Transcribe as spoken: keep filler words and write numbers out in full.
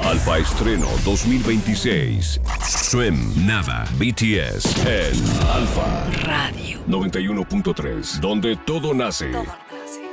Alfa Estreno dos mil veintiséis. Swim, Nava, B T S en Alfa Radio noventa y uno punto tres, donde todo nace. Todo.